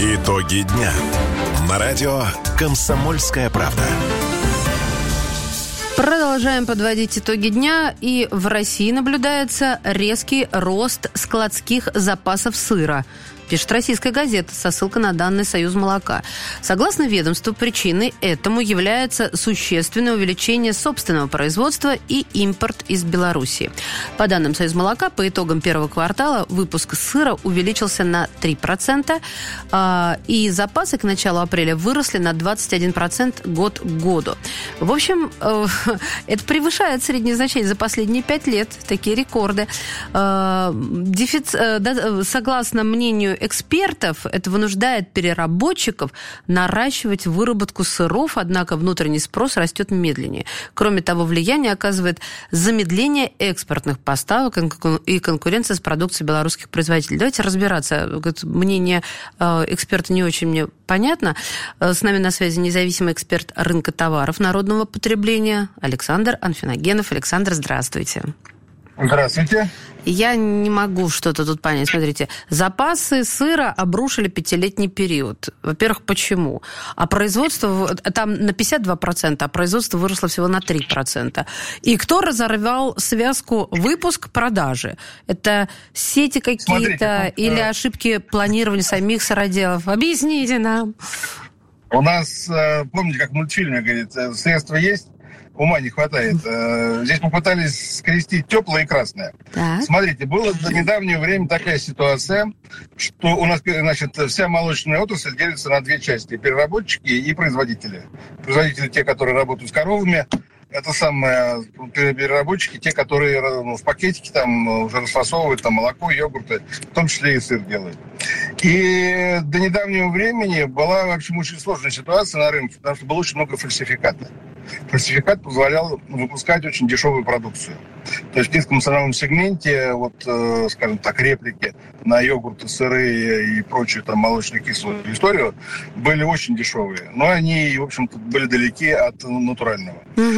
Итоги дня на радио «Комсомольская правда». Продолжаем подводить итоги дня, и в России наблюдается резкий рост складских запасов сыра. Пишет «Российская газета» со ссылкой на данные Союзмолока. Согласно ведомству, причиной этому является существенное увеличение собственного производства и импорт из Беларуси. По данным Союзмолока, по итогам первого квартала выпуск сыра увеличился на 3%, и запасы к началу апреля выросли на 21% год к году. В общем, это превышает среднее значение за последние 5 лет, такие рекорды. Согласно мнению экспертов, это вынуждает переработчиков наращивать выработку сыров, однако внутренний спрос растет медленнее. Кроме того, влияние оказывает замедление экспортных поставок и конкуренция с продукцией белорусских производителей. Давайте разбираться. Мнение эксперта не очень мне понятно. С нами на связи независимый эксперт рынка товаров народного потребления Александр Анфиногенов. Александр, здравствуйте. Здравствуйте. Я не могу что-то тут понять. Смотрите, запасы сыра обрушили 5-летний период. Во-первых, почему? А производство там на 52%, а производство выросло всего на 3%. И кто разорвал связку выпуск-продажи? Это сети какие-то или ошибки планирования самих сыроделов? Объясните нам. У нас, помните, как в мультфильме говорит, средства есть, ума не хватает. Здесь попытались скрестить теплое и красное. Так. Смотрите, была до недавнего времени такая ситуация, что у нас, значит, вся молочная отрасль делится на две части: переработчики и производители. Производители те, которые работают с коровами, это самые переработчики, те, которые в пакетике там уже расфасовывают там молоко, йогурты, в том числе и сыр делают. И до недавнего времени была, в общем, очень сложная ситуация на рынке, потому что было очень много фальсификата. Фальсификат позволял выпускать очень дешевую продукцию. То есть в низком ценовом сегменте, вот, скажем так, реплики на йогурты, сыры и прочую там молочно-кислую историю были очень дешевые. Но они, в общем-то, были далеки от натурального.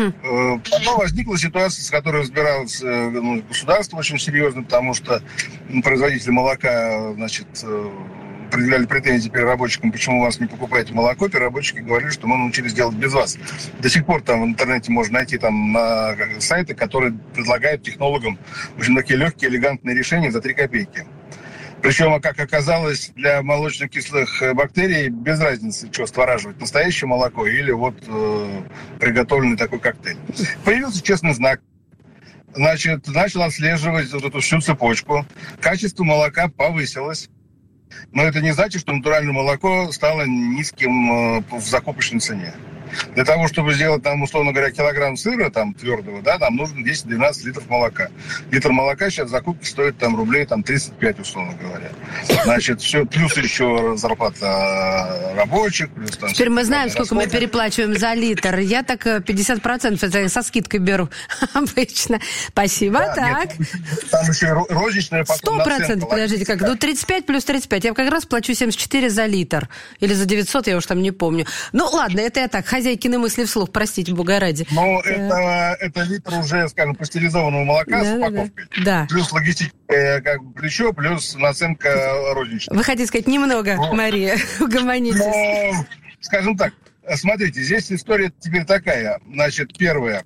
Потом возникла ситуация, с которой разбиралось государство очень серьезно, потому что производители молока, значит, предъявляли претензии переработчикам, почему у вас не покупаете молоко. Переработчики говорили, что мы научились делать без вас. До сих пор там в интернете можно найти там на сайты, которые предлагают технологам очень такие легкие, элегантные решения за 3 копейки. Причем, как оказалось, для молочно-кислых бактерий без разницы, что створаживать, настоящее молоко или вот приготовленный такой коктейль. Появился честный знак. Значит, начал отслеживать вот эту всю цепочку. Качество молока повысилось. Но это не значит, что натуральное молоко стало низким в закупочной цене. Для того, чтобы сделать, там, условно говоря, килограмм сыра там, твердого, да, нам нужно 10-12 литров молока. Литр молока сейчас в закупке стоит там, рублей там, 35, условно говоря. Значит, все, плюс еще зарплата рабочих. Плюс, там, теперь мы знаем, сколько мы переплачиваем за литр. Я так 50% со скидкой беру обычно. Спасибо, да, так. Нет, там еще розничная потом 100%, подождите, как? Ну, 35 плюс 35. Я как раз плачу 74 за литр. Или за 900, я уж там не помню. Ну, ладно, это я так, хозяйкины мысли вслух, простите, бога ради. Ну, это литр уже, скажем, пастеризованного молока с упаковкой. Да. Плюс логистическое как бы плечо, плюс наценка розничная. Вы хотите сказать немного, Мария, угомонитесь. Ну, скажем так, смотрите, здесь история теперь такая. Значит, первое.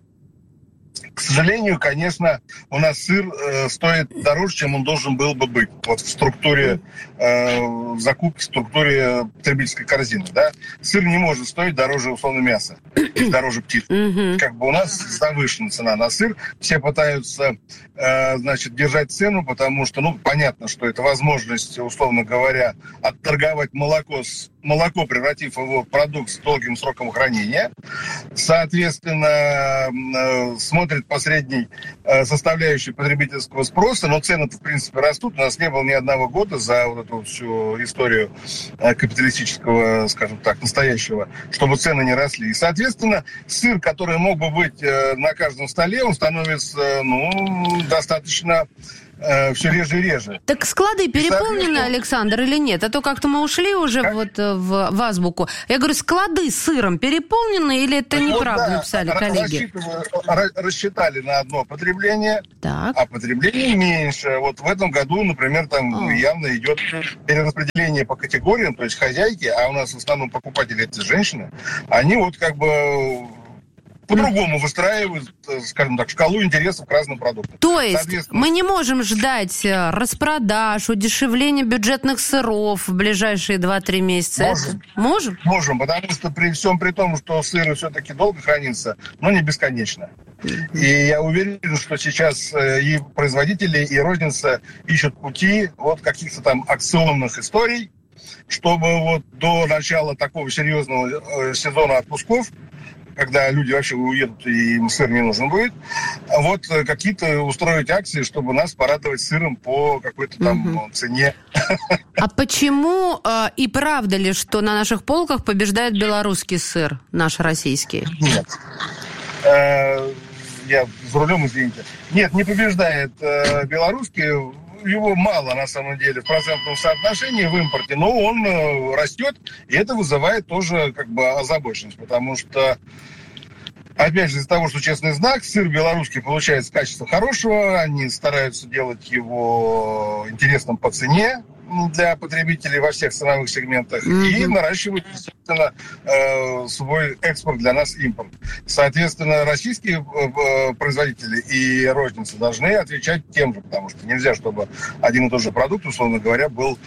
К сожалению, конечно, у нас сыр стоит дороже, чем он должен был бы быть. Вот в структуре закупки, в структуре потребительской корзины. Да? Сыр не может стоить дороже, условно, мяса, дороже птицы. Как бы у нас завышена цена на сыр. Все пытаются, значит, держать цену, потому что, ну, понятно, что это возможность, условно говоря, отторговать молоко, превратив его в продукт с долгим сроком хранения. Соответственно, смотрит по средней составляющей потребительского спроса, но цены, в принципе, растут. У нас не было ни одного года за вот эту всю историю капиталистического, скажем так, настоящего, чтобы цены не росли. И, соответственно, сыр, который мог бы быть на каждом столе, он становится, ну, достаточно все реже и реже. Так склады переполнены, Александр, или нет? А то как-то мы ушли уже в азбуку. Я говорю, склады с сыром переполнены или это неправда, написали коллеги? Рассчитали на одно потребление, так. А потребление меньше. Вот в этом году, например, там явно идет перераспределение по категориям, то есть хозяйки, а у нас в основном покупатели это женщины, они вот как бы по-другому выстраивают, скажем так, шкалу интересов к разным продуктам. То есть мы не можем ждать распродаж, удешевления бюджетных сыров в ближайшие 2-3 месяца? Можем? Можем, потому что при всем при том, что сыр все-таки долго хранится, но не бесконечно. И я уверен, что сейчас и производители, и розница ищут пути от каких-то там акционных историй, чтобы вот до начала такого серьезного сезона отпусков, когда люди вообще уедут и им сыр не нужен будет, вот какие-то устроить акции, чтобы нас порадовать сыром по какой-то там цене. А почему и правда ли, что на наших полках побеждает белорусский сыр, наш российский? Нет. Я за рулем, извините. Нет, не побеждает белорусский. Его мало, на самом деле, в процентном соотношении в импорте, но он растет, и это вызывает тоже как бы озабоченность, потому что, опять же, из-за того, что честный знак, сыр белорусский получается качества хорошего, они стараются делать его интересным по цене для потребителей во всех ценовых сегментах и наращивают, естественно, свой экспорт, для нас импорт. Соответственно, российские производители и розницы должны отвечать тем же, потому что нельзя, чтобы один и тот же продукт, условно говоря, был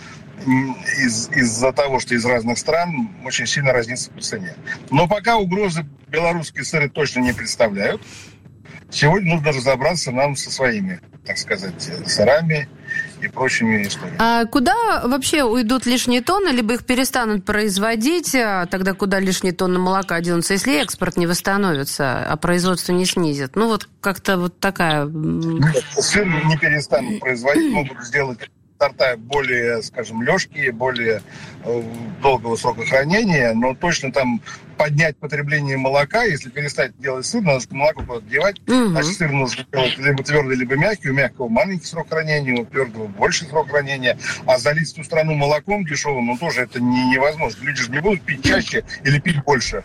из-за того, что из разных стран очень сильно разнится по цене. Но пока угрозы белорусские сыры точно не представляют. Сегодня нужно разобраться нам со своими, так сказать, сырами и прочими историями. А куда вообще уйдут лишние тонны, либо их перестанут производить, тогда куда лишние тонны молока денутся, если экспорт не восстановится, а производство не снизит? Ну вот как-то вот такая... Нет, сыр не перестанут производить, могут сделать сорта более, скажем, лёгкие, более долгого срока хранения, но точно там поднять потребление молока, если перестать делать сыр, надо молоко куда-то девать, значит, сыр нужно делать либо твердый, либо мягкий, у мягкого маленький срок хранения, у твердого больший срок хранения, а залить всю страну молоком дешевым, ну, тоже это невозможно. Люди же не будут пить чаще или пить больше.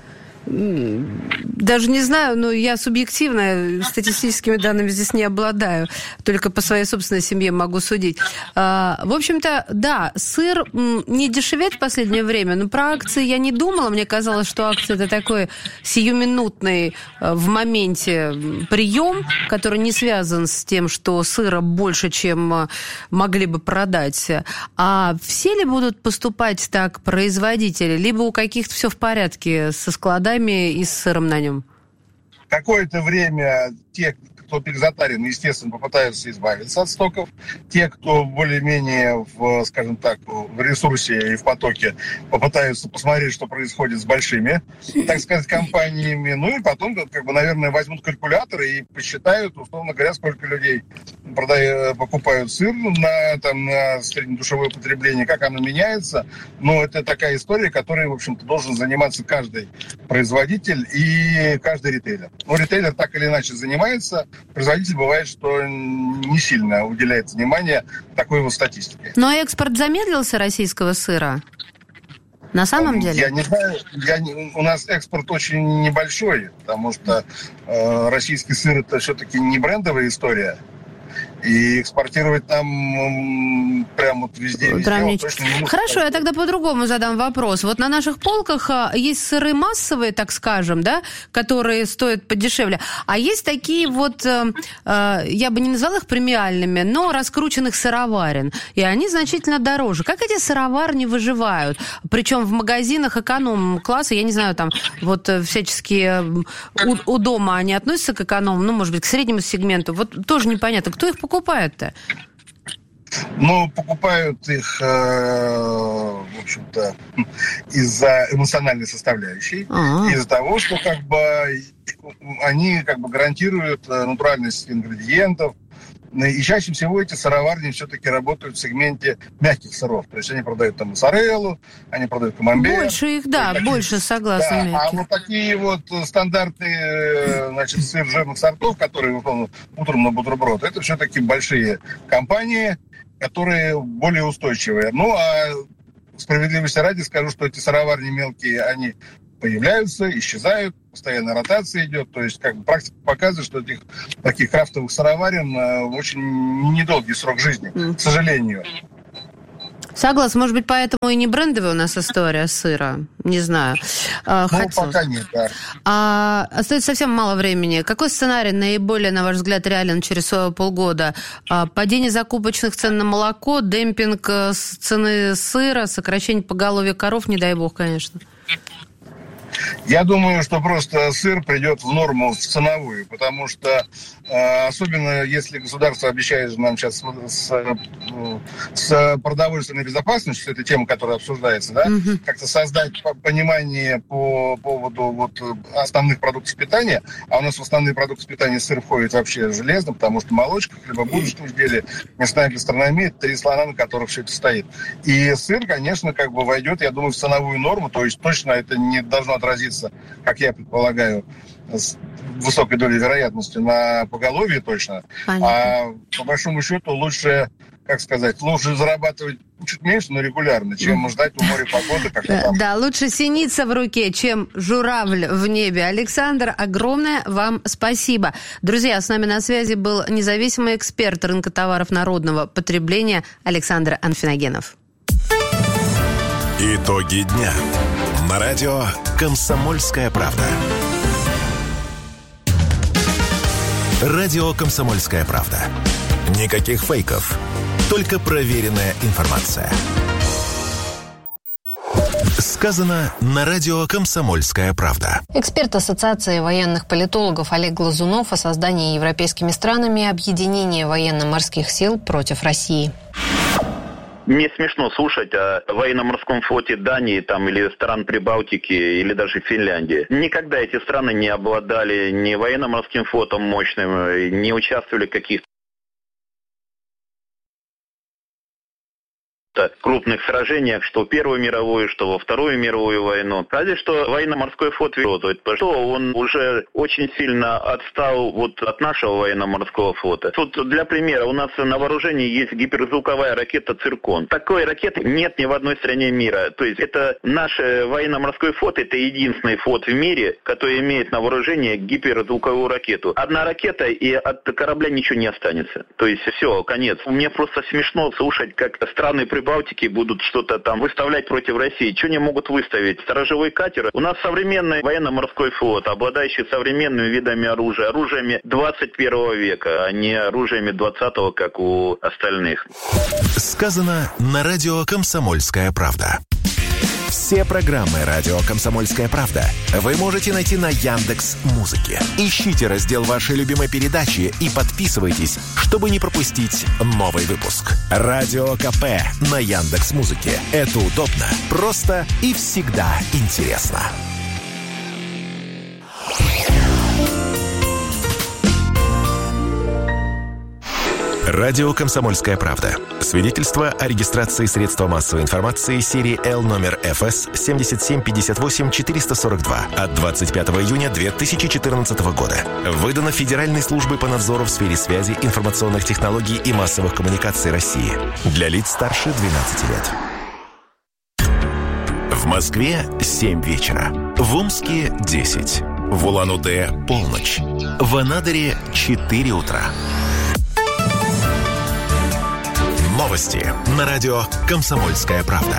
Даже не знаю, но я субъективно статистическими данными здесь не обладаю. Только по своей собственной семье могу судить. В общем-то, да, сыр не дешевеет в последнее время, но про акции я не думала. Мне казалось, что акция – это такой сиюминутный в моменте прием, который не связан с тем, что сыра больше, чем могли бы продать. А все ли будут поступать так производители? Либо у каких-то все в порядке со складами и с сыром на нем? Какое-то время те, кто перезатарен, естественно, попытаются избавиться от стоков. Те, кто более-менее, скажем так, в ресурсе и в потоке, попытаются посмотреть, что происходит с большими, так сказать, компаниями. Ну и потом, как бы, наверное, возьмут калькуляторы и посчитают, условно говоря, сколько людей покупают сыр на среднедушевое потребление, как оно меняется. Но это такая история, которой, в общем-то, должен заниматься каждый производитель и каждый ритейлер. Ну, ритейлер так или иначе занимается. Производитель бывает, что не сильно уделяет внимание такой вот статистике. Но экспорт замедлился российского сыра? На самом деле? Я не знаю. У нас экспорт очень небольшой, потому что российский сыр – это все-таки не брендовая история. И экспортировать там прямо вот везде точно не нужно. Хорошо, я тогда по-другому задам вопрос. Вот на наших полках есть сыры массовые, так скажем, да, которые стоят подешевле. А есть такие вот, я бы не назвала их премиальными, но раскрученных сыроварен. И они значительно дороже. Как эти сыроварни выживают? Причем в магазинах эконом-класса, я не знаю, там вот всяческие у дома они относятся к эконом, ну, может быть, к среднему сегменту. Вот тоже непонятно, кто их покупает-то? Ну, покупают их, в общем-то, из-за эмоциональной составляющей, из-за того, что как бы они как бы гарантируют натуральность ингредиентов, И чаще всего эти сыроварни все-таки работают в сегменте мягких сыров. То есть они продают там моцареллу, они продают камамбер. Больше их, да, такие, больше, согласна. Да, а вот такие вот стандартные, значит, сыр жирных сортов, которые выполнены утром на бутерброд, это все-таки большие компании, которые более устойчивые. Ну, а справедливости ради скажу, что эти сыроварни мелкие, они появляются, исчезают, постоянная ротация идет. То есть, как бы практика показывает, что этих таких крафтовых сыроварен очень недолгий срок жизни, к сожалению. Согласна. Может быть, поэтому и не брендовая у нас история сыра. Не знаю. Пока нет, да. Остается совсем мало времени. Какой сценарий наиболее, на ваш взгляд, реален через полгода? Падение закупочных цен на молоко, демпинг цены сыра, сокращение поголовья коров, не дай бог, конечно. Я думаю, что просто сыр придет в норму в ценовую, потому что особенно если государство обещает нам сейчас с продовольственной безопасностью, это тема, которая обсуждается, да, как-то создать понимание по поводу вот основных продуктов питания, а у нас в основные продукты питания сыр входит вообще железно, потому что молочка, хлебобулочные изделия, мясная гастрономия, это 3 слона, на которых все это стоит. И сыр, конечно, как бы войдет, я думаю, в ценовую норму, то есть точно это не должно отразиться, как я предполагаю, с высокой долей вероятности на поголовье точно. Понятно. А по большому счету лучше, как сказать, лучше зарабатывать чуть меньше, но регулярно, чем ждать у моря погоды. Да, лучше синица в руке, чем журавль в небе. Александр, огромное вам спасибо. Друзья, с нами на связи был независимый эксперт рынка товаров народного потребления Александр Анфиногенов. Итоги дня. На радио «Комсомольская правда». Радио «Комсомольская правда». Никаких фейков, только проверенная информация. Сказано на радио «Комсомольская правда». Эксперт Ассоциации военных политологов Олег Глазунов о создании европейскими странами объединения военно-морских сил против России. Мне смешно слушать о военно-морском флоте Дании там, или стран Прибалтики, или даже Финляндии. Никогда эти страны не обладали ни военно-морским флотом мощным, не участвовали в каких-то крупных сражениях, что в Первую мировую, что во Вторую мировую войну. Разве что военно-морской флот, что он уже очень сильно отстал вот от нашего военно-морского флота. Тут для примера, у нас на вооружении есть гиперзвуковая ракета «Циркон». Такой ракеты нет ни в одной стране мира. То есть это наш военно-морской флот, это единственный флот в мире, который имеет на вооружении гиперзвуковую ракету. Одна ракета, и от корабля ничего не останется. То есть все, конец. Мне просто смешно слушать, как страны Прибалтики будут что-то там выставлять против России. Что они могут выставить? Сторожевые катеры. У нас современный военно-морской флот, обладающий современными видами оружия, оружиями 21 века, а не оружиями 20-го, как у остальных. Сказано на радио «Комсомольская правда». Все программы радио «Комсомольская правда» вы можете найти на Яндекс.Музыке. Ищите раздел вашей любимой передачи и подписывайтесь, чтобы не пропустить новый выпуск. Радио КП на Яндекс.Музыке. Это удобно, просто и всегда интересно. Радио «Комсомольская правда». Свидетельство о регистрации средства массовой информации серии Л номер ФС 7758-442 от 25 июня 2014 года. Выдано Федеральной службой по надзору в сфере связи, информационных технологий и массовых коммуникаций России. Для лиц старше 12 лет. В Москве 7 вечера. В Омске 10. В Улан-Удэ полночь. В Анадыре 4 утра. Новости на радио «Комсомольская правда».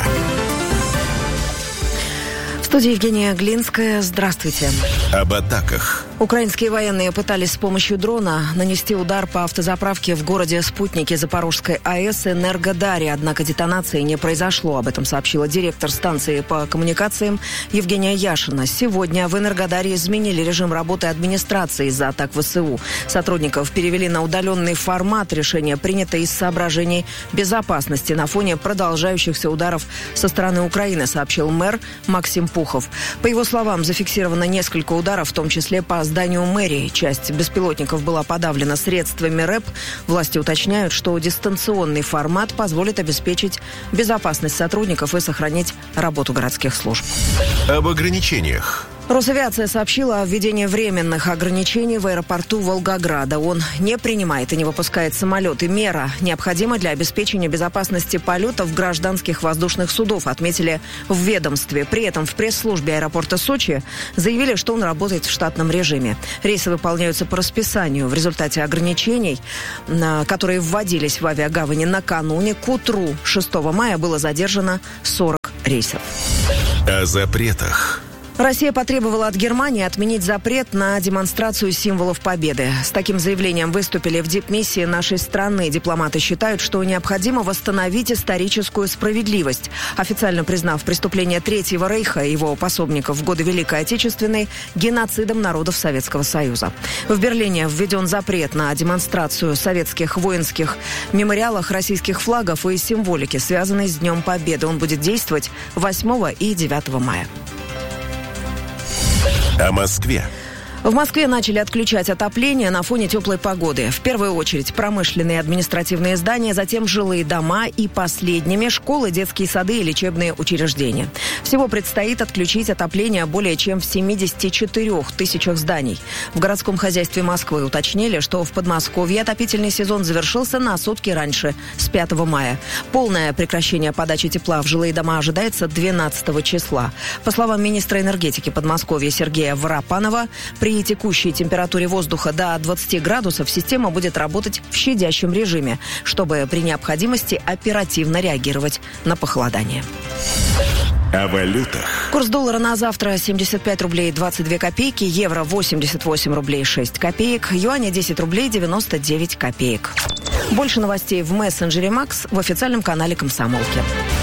В студии Евгения Глинская. Здравствуйте. Об атаках. Украинские военные пытались с помощью дрона нанести удар по автозаправке в городе Спутники Запорожской АЭС Энергодаре, однако детонации не произошло. Об этом сообщила директор станции по коммуникациям Евгения Яшина. Сегодня в Энергодаре изменили режим работы администрации из-за атак ВСУ. Сотрудников перевели на удаленный формат. Решение принято из соображений безопасности на фоне продолжающихся ударов со стороны Украины, сообщил мэр Максим Пухов. По его словам, зафиксировано несколько ударов, в том числе по зданию мэрии. Часть беспилотников была подавлена средствами РЭП. Власти уточняют, что дистанционный формат позволит обеспечить безопасность сотрудников и сохранить работу городских служб. Об ограничениях. Росавиация сообщила о введении временных ограничений в аэропорту Волгограда. Он не принимает и не выпускает самолеты. Мера необходима для обеспечения безопасности полетов гражданских воздушных судов, отметили в ведомстве. При этом в пресс-службе аэропорта Сочи заявили, что он работает в штатном режиме. Рейсы выполняются по расписанию. В результате ограничений, которые вводились в авиагавани накануне, к утру 6 мая было задержано 40 рейсов. О запретах. Россия потребовала от Германии отменить запрет на демонстрацию символов победы. С таким заявлением выступили в дипмиссии нашей страны. Дипломаты считают, что необходимо восстановить историческую справедливость, официально признав преступление Третьего Рейха и его пособников в годы Великой Отечественной геноцидом народов Советского Союза. В Берлине введен запрет на демонстрацию советских воинских мемориалах российских флагов и символики, связанной с Днем Победы. Он будет действовать 8 и 9 мая. О Москве. В Москве начали отключать отопление на фоне теплой погоды. В первую очередь промышленные и административные здания, затем жилые дома и последними школы, детские сады и лечебные учреждения. Всего предстоит отключить отопление более чем в 74 тысячах зданий. В городском хозяйстве Москвы уточнили, что в Подмосковье отопительный сезон завершился на сутки раньше, с 5 мая. Полное прекращение подачи тепла в жилые дома ожидается 12 числа. По словам министра энергетики Подмосковья Сергея Воропанова, при текущей температуре воздуха до 20 градусов система будет работать в щадящем режиме, чтобы при необходимости оперативно реагировать на похолодание. О валютах. Курс доллара на завтра 75 рублей 22 копейки, евро 88 рублей 6 копеек, юаня 10 рублей 99 копеек. Больше новостей в мессенджере Макс в официальном канале «Комсомолки».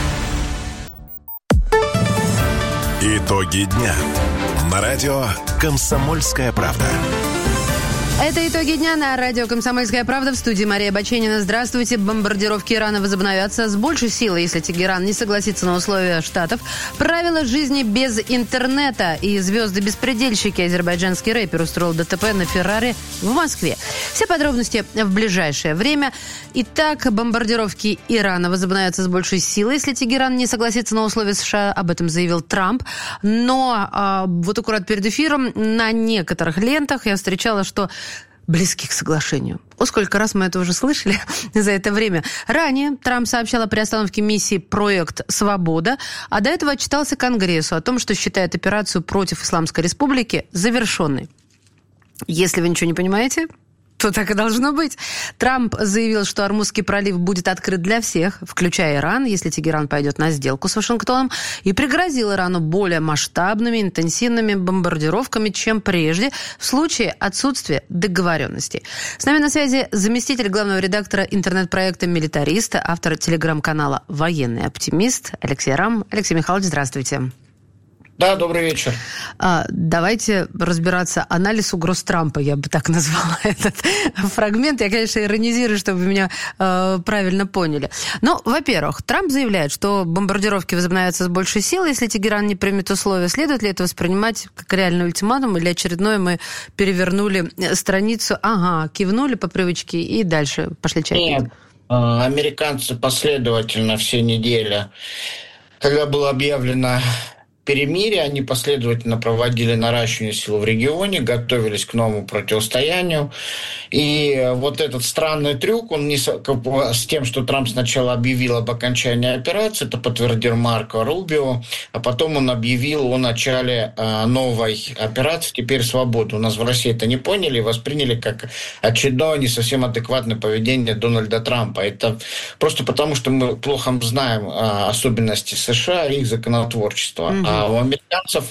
Итоги дня. На радио «Комсомольская правда». Это итоги дня на радио «Комсомольская правда». В студии Мария Баченина. Здравствуйте. Бомбардировки Ирана возобновятся с большей силой, если Тегеран не согласится на условия Штатов. Правила жизни без интернета и звезды-беспредельщики. Азербайджанский рэпер устроил ДТП на Феррари в Москве. Все подробности в ближайшее время. Итак, бомбардировки Ирана возобновятся с большей силой, если Тегеран не согласится на условия США. Об этом заявил Трамп. Но вот аккурат перед эфиром на некоторых лентах я встречала, что близки к соглашению. Сколько раз мы это уже слышали за это время. Ранее Трамп сообщал о приостановке миссии «Проект Свобода», а до этого отчитался Конгрессу о том, что считает операцию против Исламской Республики завершенной. Если вы ничего не понимаете, то так и должно быть. Трамп заявил, что Ормузский пролив будет открыт для всех, включая Иран, если Тегеран пойдет на сделку с Вашингтоном, и пригрозил Ирану более масштабными, интенсивными бомбардировками, чем прежде, в случае отсутствия договоренностей. С нами на связи заместитель главного редактора интернет-проекта «Милитарист», автор телеграм-канала «Военный оптимист» Алексей Рам. Алексей Михайлович, здравствуйте. Да, добрый вечер. Давайте разбираться. Анализ угроз Трампа, я бы так назвала этот фрагмент. Я, конечно, иронизирую, чтобы вы меня правильно поняли. Но, во-первых, Трамп заявляет, что бомбардировки возобновятся с большей силой, если Тегеран не примет условия. Следует ли это воспринимать как реальный ультиматум, или очередное мы перевернули страницу, кивнули по привычке и дальше пошли чайки? Нет, американцы последовательно все недели, когда было объявлено перемирие, они последовательно проводили наращивание сил в регионе, готовились к новому противостоянию. И вот этот странный трюк, он не с тем, что Трамп сначала объявил об окончании операции, это подтвердил Марко Рубио, а потом он объявил о начале новой операции «Теперь свобода». У нас в России это не поняли и восприняли как очередное не совсем адекватное поведение Дональда Трампа. Это просто потому, что мы плохо знаем особенности США и их законотворчества. А у американцев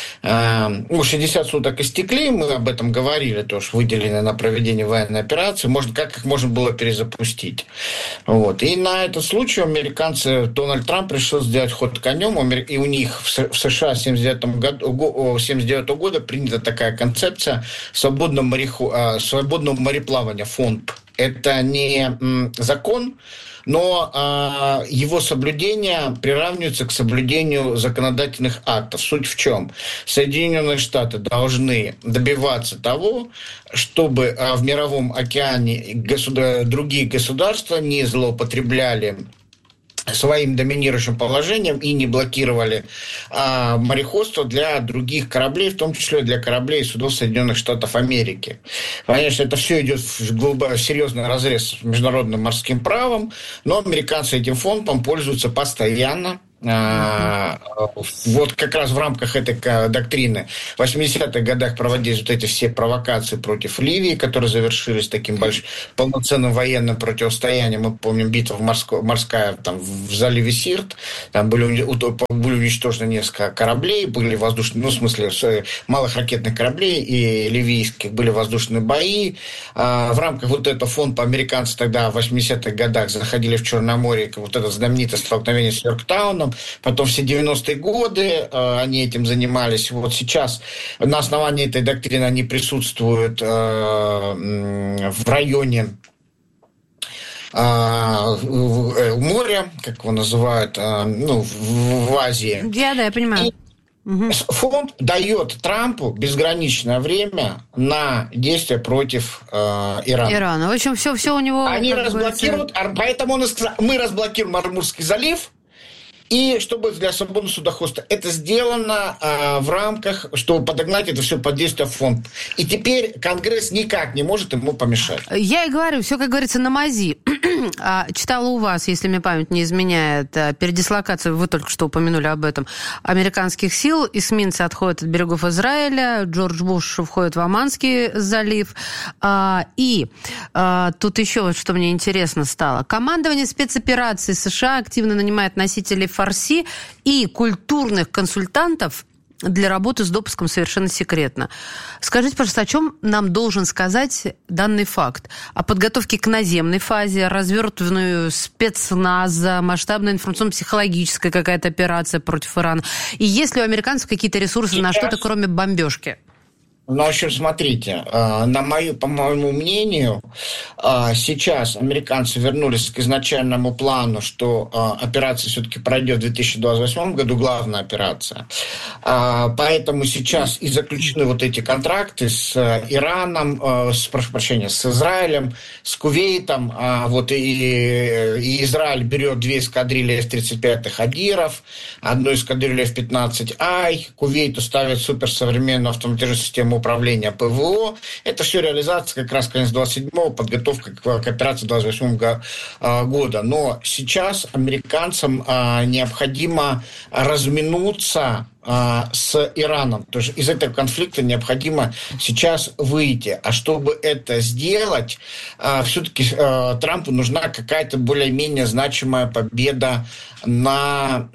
60 суток истекли, мы об этом говорили, тоже выделены на проведение военной операции, как их можно было перезапустить. Вот. И на этот случай американцы, Дональд Трамп решил сделать ход конем, и у них в США с 1979 года принята такая концепция свободного мореплавания, ФОНП. это не закон, но его соблюдение приравнивается к соблюдению законодательных актов. Суть в чем? Соединенные Штаты должны добиваться того, чтобы в Мировом океане другие государства не злоупотребляли своим доминирующим положением и не блокировали мореходство для других кораблей, в том числе для кораблей и судов Соединенных Штатов Америки. Конечно, это все идет в серьезный разрез с международным морским правом, но американцы этим фондом пользуются постоянно. Вот как раз в рамках этой доктрины в 80-х годах проводились вот эти все провокации против Ливии, которые завершились таким полноценным военным противостоянием. Мы помним битву морская там, в заливе Сирт. Там были уничтожены несколько кораблей, были воздушные, в смысле малых ракетных кораблей и ливийских, были воздушные бои. В рамках вот этого фонда американцы тогда в 80-х годах заходили в Черное море, вот это знаменитое столкновение с Йорктауном. Потом все 90-е годы они этим занимались. Вот сейчас на основании этой доктрины они присутствуют в районе моря, как его называют, в Азии. Я понимаю. Фонд дает Трампу безграничное время на действия против Ирана. В общем, все у него... Они разблокируют, поэтому он и сказал, мы разблокируем Амурский залив, и чтобы для свободного судоходства это сделано в рамках, чтобы подогнать это все под действие фонда. И теперь Конгресс никак не может ему помешать. Я и говорю, все, как говорится, на мази. Читала у вас, если мне память не изменяет, передислокацию, вы только что упомянули об этом, американских сил. Эсминцы отходят от берегов Израиля, Джордж Буш входит в Оманский залив. И тут еще вот что мне интересно стало. Командование спецопераций США активно нанимает носителей фарси и культурных консультантов для работы с допуском совершенно секретно. Скажите, пожалуйста, о чем нам должен сказать данный факт? О подготовке к наземной фазе, развертыванию спецназа, масштабная информационно-психологическая какая-то операция против Ирана? И есть ли у американцев какие-то ресурсы на что-то, кроме бомбежки? Ну, в общем, смотрите, по моему мнению, сейчас американцы вернулись к изначальному плану, что операция все-таки пройдет в 2028 году, главная операция. Поэтому сейчас и заключены вот эти контракты с Ираном, с Израилем, с Кувейтом. Вот и Израиль берет 2 эскадрильи F-35 «Хадиров», 1 эскадрилью F-15I, Кувейту ставят суперсовременную автоматизированную систему управления ПВО. Это все реализация как раз конец 27-го, подготовка к операции 28-го года. Но сейчас американцам необходимо разминуться с Ираном. То есть из этого конфликта необходимо сейчас выйти. А чтобы это сделать, все-таки Трампу нужна какая-то более-менее значимая победа в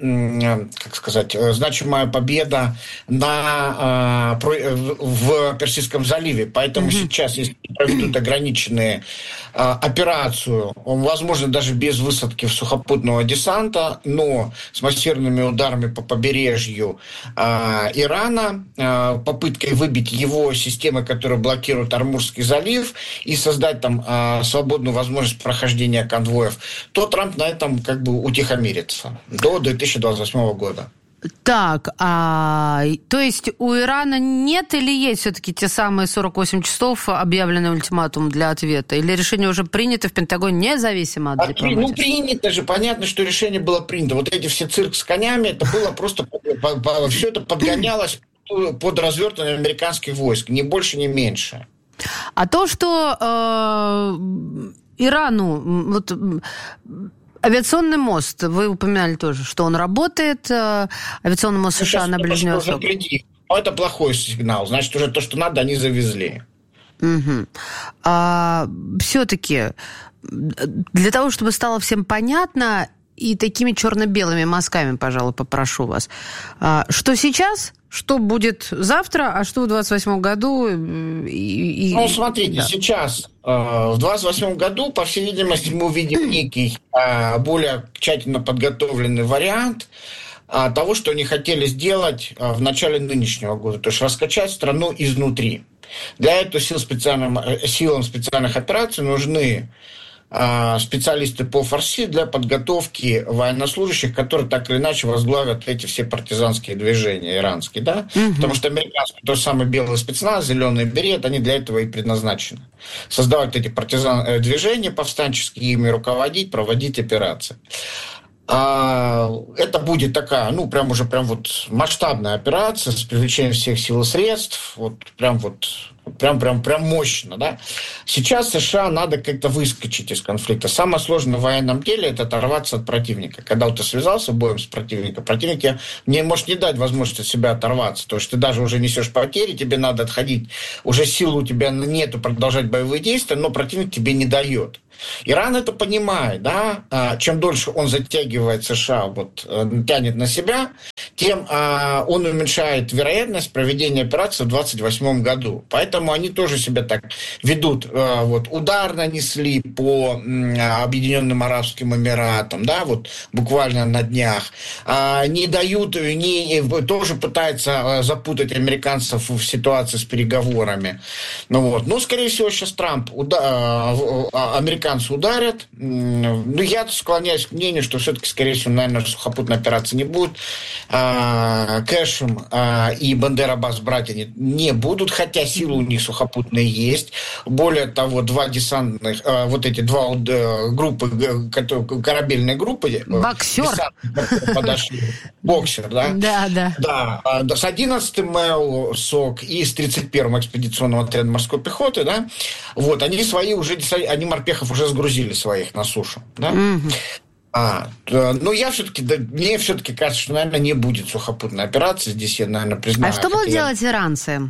Персидском заливе. Поэтому сейчас, если проведут ограниченную операцию, возможно, даже без высадки сухопутного десанта, но с массированными ударами по побережью Ирана, попыткой выбить его системы, которые блокируют Амурский залив, и создать там свободную возможность прохождения конвоев, то Трамп на этом как бы утихомирится до 2028 года. Так, то есть у Ирана нет или есть все-таки те самые 48 часов объявленный ультиматум для ответа? Или решение уже принято в Пентагоне независимо от дипломатии? Ну, принято же. Понятно, что решение было принято. Вот эти все цирк с конями, это было просто... Все это подгонялось под развертывание американских войск. Ни больше, ни меньше. А то, что Ирану... Вот, авиационный мост, вы упоминали тоже, что он работает, авиационный мост США на Ближнем Востоке. Это плохой сигнал, значит, уже то, что надо, они завезли. Угу. Все-таки для того, чтобы стало всем понятно, и такими черно-белыми мазками, пожалуй, попрошу вас, что сейчас, что будет завтра, а что в 2028 году? Ну, смотрите, да. Сейчас, в 2028 году, по всей видимости, мы увидим некий более тщательно подготовленный вариант того, что они хотели сделать в начале нынешнего года, то есть раскачать страну изнутри. Для этого силам специальных операций нужны специалисты по фарси для подготовки военнослужащих, которые так или иначе возглавят эти все партизанские движения иранские, да? Потому что американский, тот самый белый спецназ, зеленый берет, они для этого и предназначены. Создавать эти движения повстанческие, ими руководить, проводить операции. Это будет такая, прям масштабная операция с привлечением всех сил и средств, прям мощно, да. Сейчас США надо как-то выскочить из конфликта. Самое сложное в военном деле – это оторваться от противника. Когда ты связался боем с противником, противник не может не дать возможности от себя оторваться. То есть ты даже уже несешь потери, тебе надо отходить. Уже силы у тебя нету продолжать боевые действия, но противник тебе не дает. Иран это понимает, да, чем дольше он затягивает США, тянет на себя, тем он уменьшает вероятность проведения операции в 2028 году. Поэтому они тоже себя так ведут. Удар нанесли по Объединенным Арабским Эмиратам, да, буквально на днях. Не дают, тоже пытаются запутать американцев в ситуации с переговорами. Скорее всего, сейчас американцы ударят. Я склоняюсь к мнению, что все-таки, скорее всего, наверное, сухопутной операции не будет. Кэшем и Бандер-Аббас брать они не будут, хотя силы у них сухопутные есть. Более того, два группы, корабельные группы. Боксер. Подошли. Боксер, да? Да. С 11-м МЭУ СОК и с 31-м экспедиционным отрядом морской пехоты, да, они свои уже, они морпехов уже сгрузили своих на сушу, да? Мне все-таки кажется, что, наверное, не будет сухопутной операции. Здесь я, наверное, признаю. А что будут делать иранцы?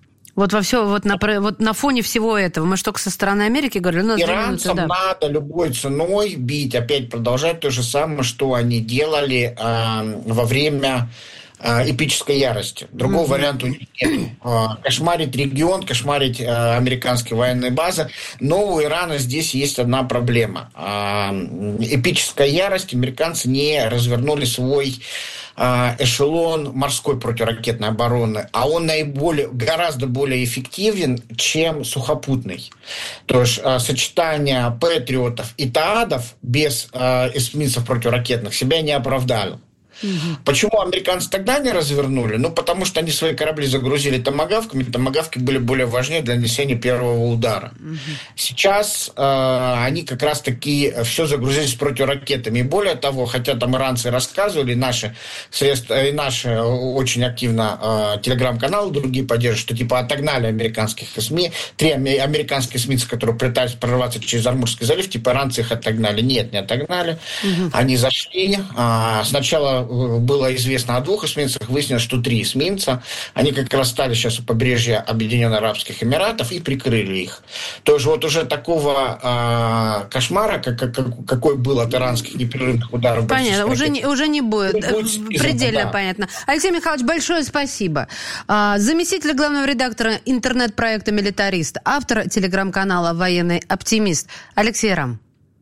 На фоне всего этого. Мы же только со стороны Америки говорили. Иранцам надо любой ценой бить, опять продолжать то же самое, что они делали во время эпической ярости. Другого варианта у них нет. Кошмарить регион, кошмарить американские военные базы. Но у Ирана здесь есть одна проблема. Эпическая ярость. Американцы не развернули свой эшелон морской противоракетной обороны, а он гораздо более эффективен, чем сухопутный. То есть сочетание патриотов и таадов без эсминцев противоракетных себя не оправдали. Почему американцы тогда не развернули? Потому что они свои корабли загрузили томагавками. Томагавки были более важнее для нанесения первого удара. Сейчас они как раз-таки все загрузились противоракетами. И более того, хотя там иранцы рассказывали, наши очень активно телеграм-каналы другие поддерживают, что отогнали американских СМИ. 3 американских эсминца, которые пытались прорваться через Ормузский залив, иранцы их отогнали. Нет, не отогнали. Они зашли. Сначала было известно о 2 эсминцах, выяснилось, что 3 эсминца. Они как раз стали сейчас у побережья Объединенных Арабских Эмиратов и прикрыли их. То есть уже такого кошмара, какой был от иранских непрерывных ударов. Понятно, уже не будет. Предельно понятно. Алексей Михайлович, большое спасибо. Заместитель главного редактора интернет-проекта «Милитарист», автор телеграм-канала «Военный оптимист» Алексей Рам.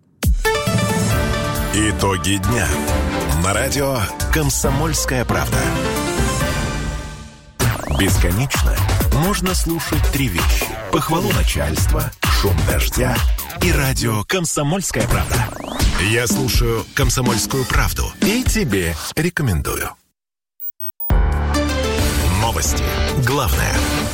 Итоги дня. На радио «Комсомольская правда». Бесконечно можно слушать 3 вещи. Похвалу начальства, шум дождя и радио «Комсомольская правда». Я слушаю «Комсомольскую правду» и тебе рекомендую. Новости. Главное.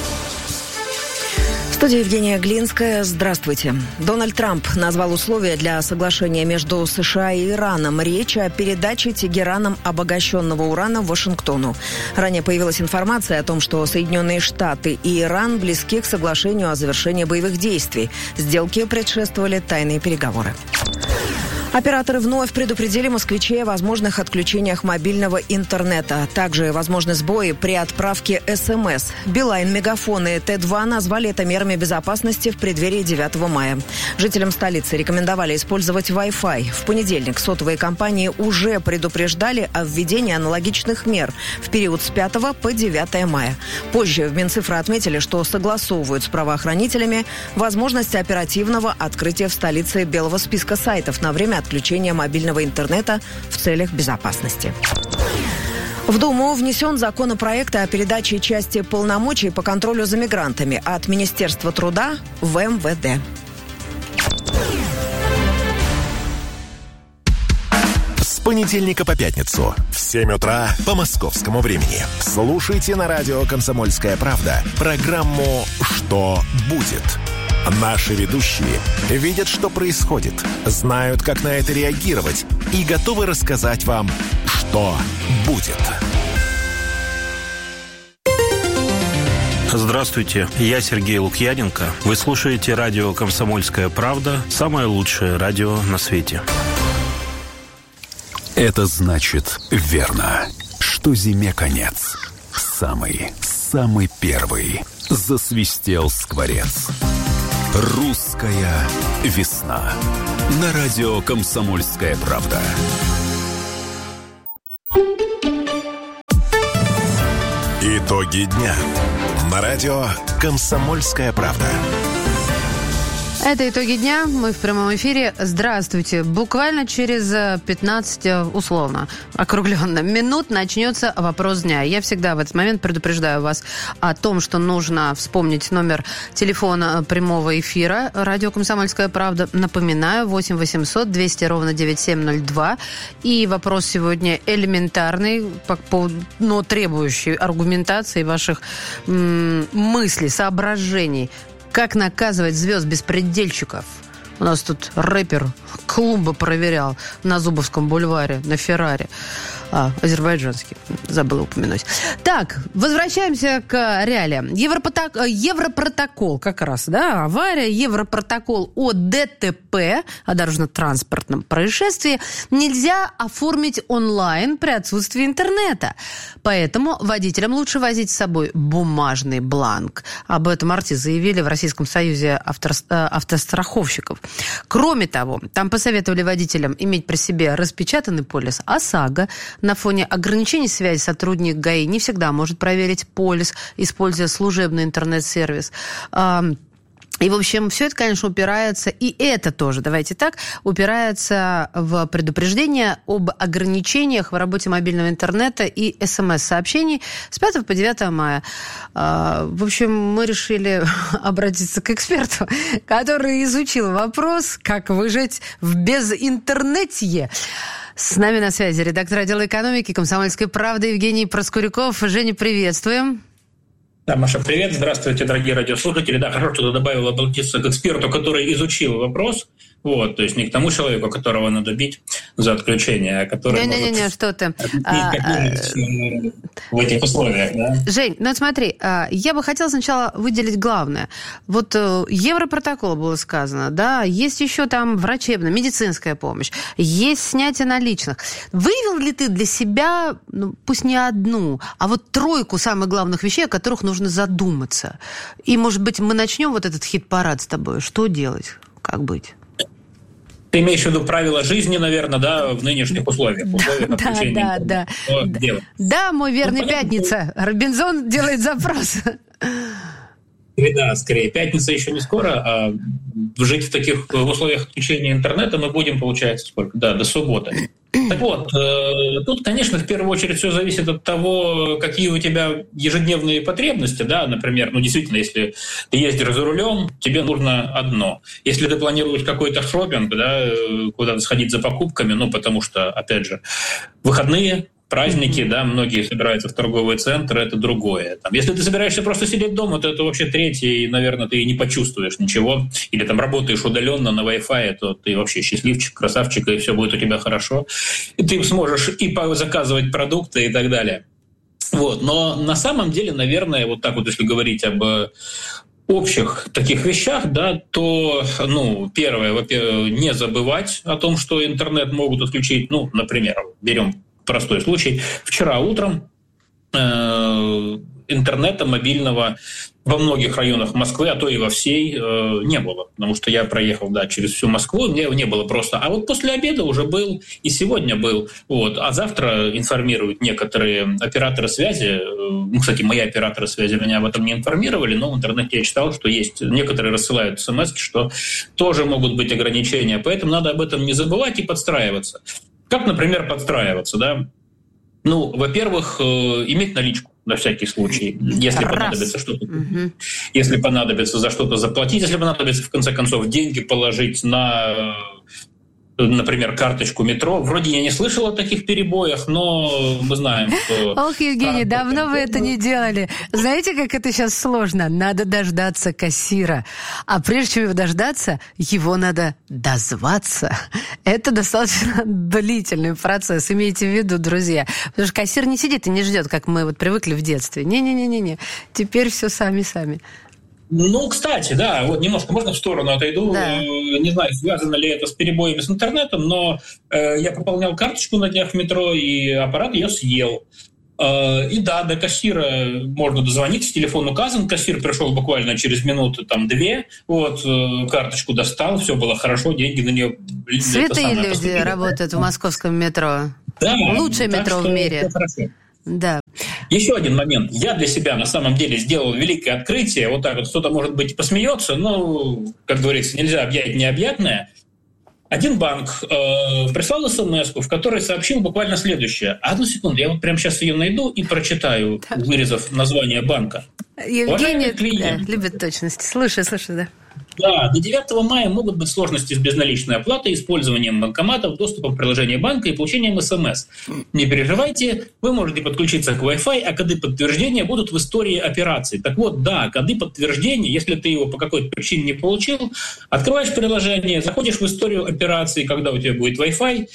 В студии Евгения Глинская. Здравствуйте. Дональд Трамп назвал условия для соглашения между США и Ираном. Речь о передаче Тегераном обогащенного урана в Вашингтону. Ранее появилась информация о том, что Соединенные Штаты и Иран близки к соглашению о завершении боевых действий. Сделке предшествовали тайные переговоры. Операторы вновь предупредили москвичей о возможных отключениях мобильного интернета. Также возможны сбои при отправке СМС. Билайн, Мегафон и Т2 назвали это мерами безопасности в преддверии 9 мая. Жителям столицы рекомендовали использовать Wi-Fi. В понедельник сотовые компании уже предупреждали о введении аналогичных мер в период с 5 по 9 мая. Позже в Минцифры отметили, что согласовывают с правоохранителями возможность оперативного открытия в столице белого списка сайтов на время отключения мобильного интернета в целях безопасности. В Думу внесен законопроект о передаче части полномочий по контролю за мигрантами от Министерства труда в МВД. С понедельника по пятницу в 7 утра по московскому времени слушайте на радио «Комсомольская правда» программу «Что будет?». Наши ведущие видят, что происходит, знают, как на это реагировать и готовы рассказать вам, что будет. Здравствуйте, я Сергей Лукьяненко. Вы слушаете радио «Комсомольская правда», самое лучшее радио на свете. Это значит верно, что зиме конец. Самый первый засвистел скворец. Русская весна. На радио «Комсомольская правда». Итоги дня. На радио «Комсомольская правда». Это «Итоги дня». Мы в прямом эфире. Здравствуйте. Буквально через 15, условно, округленно, минут начнется вопрос дня. Я всегда в этот момент предупреждаю вас о том, что нужно вспомнить номер телефона прямого эфира. Радио «Комсомольская правда». Напоминаю, 8 800 200 ровно 9702. И вопрос сегодня элементарный, но требующий аргументации ваших мыслей, соображений. Как наказывать звезд-беспредельщиков? У нас тут рэпер Клумба проверял на Зубовском бульваре, на Феррари. Азербайджанский, забыла упомянуть. Так, возвращаемся к реалиям. Европротокол как раз, да, авария. Европротокол о ДТП, о дорожно-транспортном происшествии, нельзя оформить онлайн при отсутствии интернета. Поэтому водителям лучше возить с собой бумажный бланк. Об этом АРТИ заявили в Российском союзе автостраховщиков. Кроме того, там посоветовали водителям иметь при себе распечатанный полис ОСАГО. На фоне ограничений связи сотрудник ГАИ не всегда может проверить полис, используя служебный интернет-сервис. И, в общем, все это, конечно, упирается, и это тоже, давайте так, упирается в предупреждение об ограничениях в работе мобильного интернета и СМС-сообщений с 5 по 9 мая. В общем, мы решили обратиться к эксперту, который изучил вопрос, как выжить в безинтернетье. С нами на связи редактор отдела экономики «Комсомольской правды» Евгений Проскуряков. Женя, приветствуем. Да, Маша, привет. Здравствуйте, дорогие радиослушатели. Да, хорошо, что ты добавила обратиться к эксперту, который изучил вопрос. Вот, то есть не к тому человеку, которого надо бить за отключение, а который Не-не-не, что ты. В этих условиях, да? Жень, ну смотри, я бы хотела сначала выделить главное. Вот Европротокол было сказано, да, есть еще там врачебная, медицинская помощь, есть снятие наличных. Выявил ли ты для себя, ну, пусть не одну, а вот тройку самых главных вещей, о которых нужно задуматься? И, может быть, мы начнем вот этот хит-парад с тобой. Что делать? Как быть? Ты имеешь в виду правила жизни, наверное, да, в нынешних условиях? Да, мой верный Пятница. Робинзон делает запрос. Да, скорее. Пятница еще не скоро, а жить в таких условиях отключения интернета мы будем, получается, сколько? Да, до субботы. Так вот, тут, конечно, в первую очередь все зависит от того, какие у тебя ежедневные потребности, да, например, ну, действительно, если ты ездишь за рулем, тебе нужно одно. Если ты планируешь какой-то шопинг, да, куда-то сходить за покупками, ну, потому что, опять же, выходные, праздники, да, многие собираются в торговые центры, это другое. Там, если ты собираешься просто сидеть дома, то это вообще третье, и, наверное, ты не почувствуешь ничего. Или там работаешь удаленно на Wi-Fi, то ты вообще счастливчик, красавчик, и все будет у тебя хорошо. И ты сможешь и заказывать продукты и так далее. Вот. Но на самом деле, наверное, вот так вот, если говорить об общих таких вещах, да, то, ну, первое, во-первых, не забывать о том, что интернет могут отключить, ну, например, берем простой случай. Вчера утром интернета мобильного во многих районах Москвы, а то и во всей, не было. Потому что я проехал, да, через всю Москву, мне не было просто. А вот после обеда уже был, и сегодня был. Вот. А завтра информируют некоторые операторы связи. Ну, кстати, мои операторы связи меня об этом не информировали, но в интернете я читал, что есть. Некоторые рассылают смс-ки, что тоже могут быть ограничения. Поэтому надо об этом не забывать и подстраиваться. Как, например, подстраиваться, да? Во-первых, иметь наличку на всякий случай, если понадобится что-то. Если понадобится за что-то заплатить, если понадобится, в конце концов, деньги положить на, например, карточку метро. Вроде я не слышал о таких перебоях, но мы знаем, что... Ох, Евгений, давно вы это не делали. Знаете, как это сейчас сложно? Надо дождаться кассира. А прежде чем его дождаться, его надо дозваться. Это достаточно длительный процесс, имейте в виду, друзья. Потому что кассир не сидит и не ждет, как мы привыкли в детстве. Не-не-не-не. Теперь все сами-сами. Кстати, да, вот немножко можно в сторону отойду. Да. Не знаю, связано ли это с перебоями с интернетом, но я пополнял карточку на днях в метро, и аппарат ее съел. И да, до кассира можно дозвониться, телефон указан, кассир пришел буквально через минуту, 2, карточку достал, все было хорошо, деньги на нее... Святые люди работают в московском метро. Да, лучшее метро в мире. Да. Еще один момент. Я для себя на самом деле сделал великое открытие. Вот так вот кто-то, может быть, посмеется, но, как говорится, нельзя объять необъятное. Один банк прислал смс-ку, в которой сообщил буквально следующее. Одну секунду, я вот прямо сейчас ее найду и прочитаю, вырезав название банка. Евгений любит точности. Слушай, да. Да, до 9 мая могут быть сложности с безналичной оплатой, использованием банкоматов, доступом к приложению банка и получением СМС. Не переживайте, вы можете подключиться к Wi-Fi, а коды подтверждения будут в истории операций. Так вот, да, коды подтверждения, если ты его по какой-то причине не получил, открываешь приложение, заходишь в историю операций, когда у тебя будет Wi-Fi,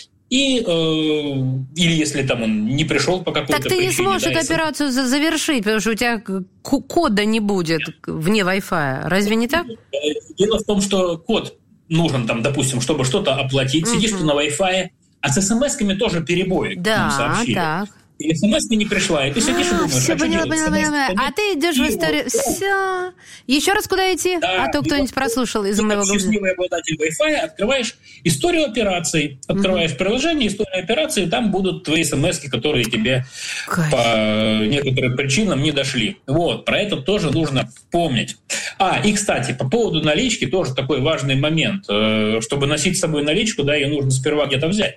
или если там он не пришел по какой-то причине. Так ты не сможешь эту операцию завершить, потому что у тебя кода не будет вне Wi-Fi. Разве не так? Дело в том, что код нужен, допустим, чтобы что-то оплатить. Сидишь ты на Wi-Fi, а с смс-ками тоже перебои. Да, так. И смс-ка не пришла, и ты сидишь и думаешь, все, поняла. А ты идешь в историю. Все. Еще раз куда идти? Да, а то кто-нибудь прослушал из моего голоса. Счастливый обладатель Wi-Fi, открываешь историю операций, открываешь приложение, историю операций, и там будут твои смс-ки, которые тебе по некоторым причинам не дошли. Вот, про это тоже нужно помнить. И, кстати, по поводу налички тоже такой важный момент. Чтобы носить с собой наличку, ее нужно сперва где-то взять.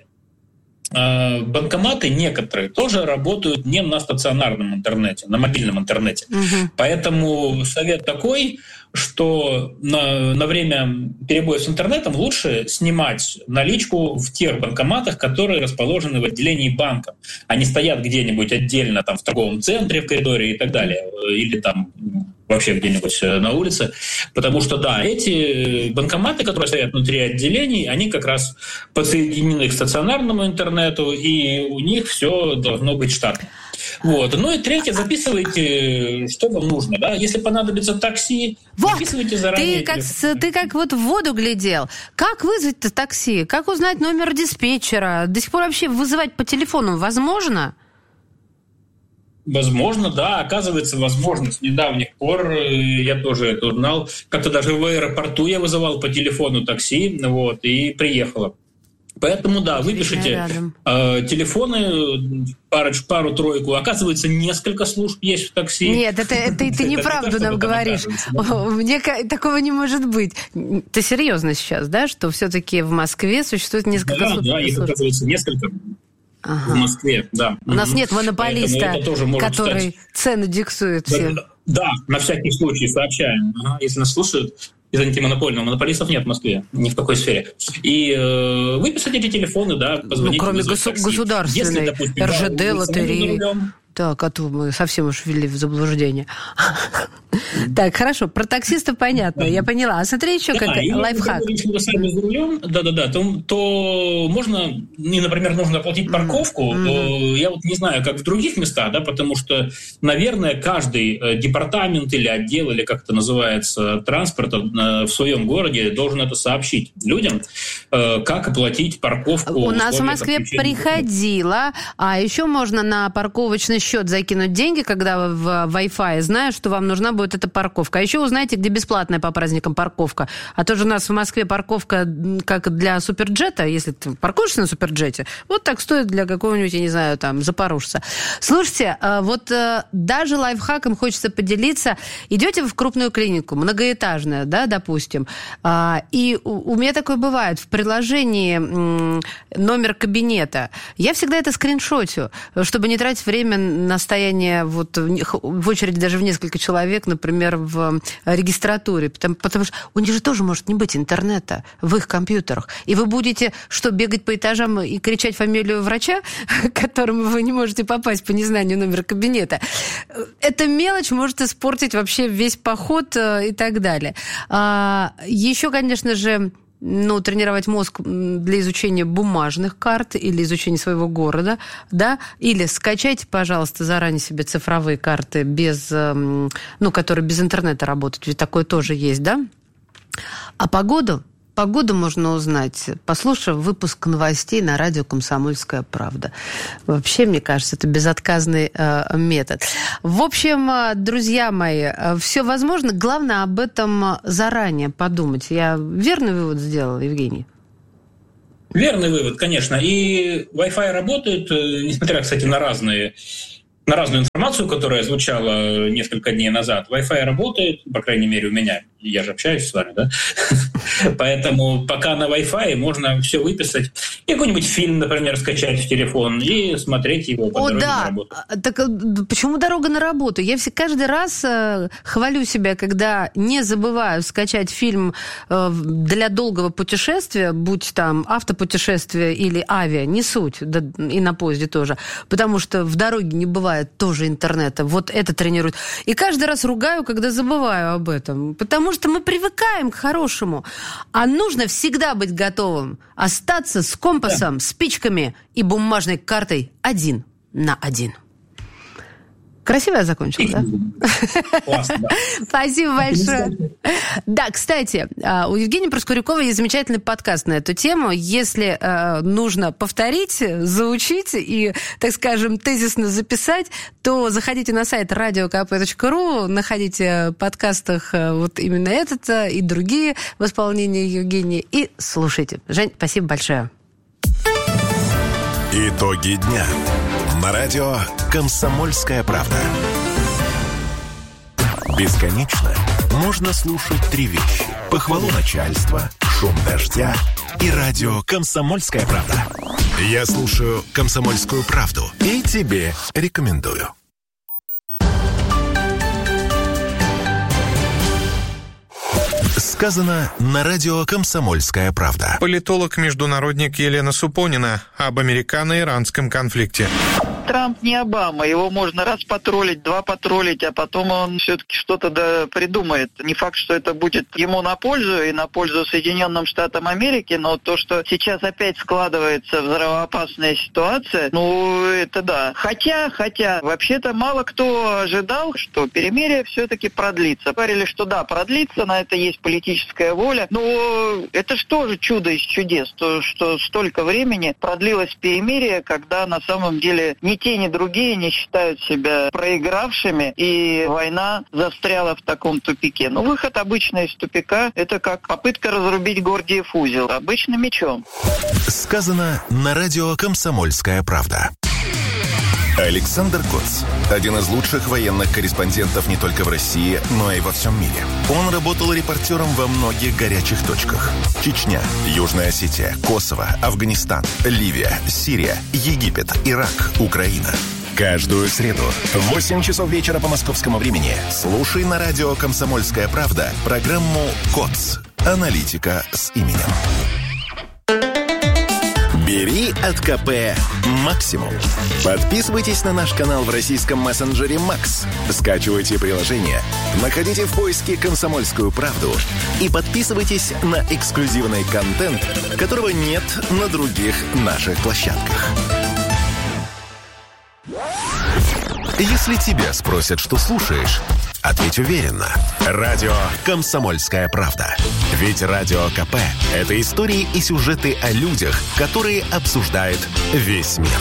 Банкоматы некоторые тоже работают не на стационарном интернете, на мобильном интернете. Поэтому совет такой, что на время перебоя с интернетом лучше снимать наличку в тех банкоматах, которые расположены в отделении банка. Они стоят где-нибудь отдельно в торговом центре, в коридоре и так далее. Или вообще где-нибудь на улице. Потому что, эти банкоматы, которые стоят внутри отделений, они как раз подсоединены к стационарному интернету, и у них все должно быть штатно. И третье, записывайте, что вам нужно. Если понадобится такси, записывайте заранее. Ты как в воду глядел. Как вызвать-то такси? Как узнать номер диспетчера? До сих пор вообще вызывать по телефону возможно? Возможно, да. Оказывается, возможно. С недавних пор я тоже это узнал. Как-то даже в аэропорту я вызывал по телефону такси, и приехала. Поэтому, выпишите телефоны, пару-тройку. Оказывается, несколько служб есть в такси. Нет, это ты неправду нам говоришь. Мне такого не может быть. Ты серьезно сейчас, что все-таки в Москве существует несколько служб? Да, их, оказывается, несколько. В Москве, да. У нас нет монополиста, который цену диктует всем. Да, на всякий случай сообщаем. Если нас слушают из антимонопольного, монополистов нет в Москве, ни в какой сфере. И выписать эти телефоны, позвонить. Кроме государственной, РЖД, лотереи. Так, а то мы совсем уж ввели в заблуждение. Так, хорошо, про таксистов понятно, я поняла. А смотри, еще как лайфхак. Если вы сами за рулем, то можно, например, нужно оплатить парковку. Я не знаю, как в других местах, потому что, наверное, каждый департамент или отдел, или как это называется, транспорта в своем городе должен это сообщить людям, как оплатить парковку. У нас в Москве приходило, а еще можно на парковочный счет закинуть деньги, когда в Wi-Fi, зная, что вам нужна будет эта это парковка. А еще узнайте, где бесплатная по праздникам парковка. А то же у нас в Москве парковка, как для суперджета, если ты паркуешься на суперджете, вот так стоит для какого-нибудь, я не знаю, там, запорожца. Слушайте, вот даже лайфхаком хочется поделиться. Идете вы в крупную клинику, многоэтажная, да, допустим, и у меня такое бывает, в приложении номер кабинета. Я всегда это скриншотю, чтобы не тратить время на стояние вот в очереди даже в несколько человек, например, в регистратуре. Потому что у них же тоже может не быть интернета в их компьютерах. И вы будете бегать по этажам и кричать фамилию врача, к которому вы не можете попасть по незнанию номера кабинета. Эта мелочь может испортить вообще весь поход и так далее. Еще, конечно же, тренировать мозг для изучения бумажных карт или изучения своего города, да, или скачайте, пожалуйста, заранее себе цифровые карты, которые без интернета работают, ведь такое тоже есть, да? А погоду можно узнать, послушав выпуск новостей на радио «Комсомольская правда». Вообще, мне кажется, это безотказный метод. В общем, друзья мои, все возможно. Главное об этом заранее подумать. Я верный вывод сделала, Евгений? Верный вывод, конечно. И Wi-Fi работает, несмотря, кстати, на разную информацию, которая звучала несколько дней назад. Wi-Fi работает, по крайней мере, у меня. Я же общаюсь с вами, да? Поэтому пока на Wi-Fi можно все выписать. И какой-нибудь фильм, например, скачать в телефон и смотреть его по дороге на работу. Так почему дорога на работу? Я каждый раз хвалю себя, когда не забываю скачать фильм для долгого путешествия, будь там автопутешествие или авиа, не суть, да, и на поезде тоже, потому что в дороге не бывает тоже интернета. Вот это тренирует. И каждый раз ругаю, когда забываю об этом, потому что мы привыкаем к хорошему. А нужно всегда быть готовым остаться с компасом, спичками и бумажной картой 1 на 1. Красиво я закончила, да? Классно, да. Спасибо большое. Да, кстати, у Евгения Проскурякова есть замечательный подкаст на эту тему. Если нужно повторить, заучить и, так скажем, тезисно записать, то заходите на сайт radiokp.ru, находите в подкастах вот именно этот и другие в исполнении Евгения и слушайте. Жень, спасибо большое. Итоги дня. На радио «Комсомольская правда». Бесконечно можно слушать 3 вещи. Похвалу начальства, шум дождя и радио «Комсомольская правда». Я слушаю «Комсомольскую правду» и тебе рекомендую. Сказано на радио «Комсомольская правда». Политолог-международник Елена Супонина об американо-иранском конфликте. Трамп не Обама, его можно раз потроллить, 2 потроллить, а потом он все-таки что-то придумает. Не факт, что это будет ему на пользу и на пользу Соединенным Штатам Америки, но то, что сейчас опять складывается взрывоопасная ситуация, это да. Хотя, вообще-то мало кто ожидал, что перемирие все-таки продлится. Говорили, что да, продлится, на это есть политическая воля, но это же тоже чудо из чудес, что столько времени продлилось перемирие, когда на самом деле ни те, ни другие не считают себя проигравшими, и война застряла в таком тупике. Выход обычно из тупика – это как попытка разрубить Гордиев узел. Обычно мечом. Сказано на радио «Комсомольская правда». Александр Коц – один из лучших военных корреспондентов не только в России, но и во всем мире. Он работал репортером во многих горячих точках. Чечня, Южная Осетия, Косово, Афганистан, Ливия, Сирия, Египет, Ирак, Украина. Каждую среду в 8 часов вечера по московскому времени слушай на радио «Комсомольская правда» программу «КОЦ. Аналитика с именем». Бери от КП максимум. Подписывайтесь на наш канал в российском мессенджере Макс. Скачивайте приложение, находите в поиске «Комсомольскую правду» и подписывайтесь на эксклюзивный контент, которого нет на других наших площадках. Если тебя спросят, что слушаешь, ответь уверенно. Радио «Комсомольская правда». Ведь Радио КП – это истории и сюжеты о людях, которые обсуждает весь мир.